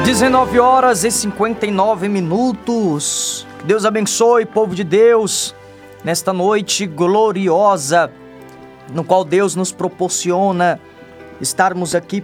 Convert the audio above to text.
19h59. Deus abençoe, povo de Deus, nesta noite gloriosa, no qual Deus nos proporciona estarmos aqui